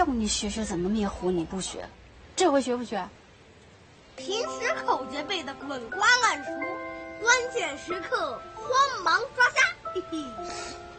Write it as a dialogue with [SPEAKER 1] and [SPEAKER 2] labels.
[SPEAKER 1] 叫你学学怎么灭火，你不学，这回学不学？
[SPEAKER 2] 平时口诀背的滚瓜烂熟，关键时刻慌忙抓瞎，嘿嘿。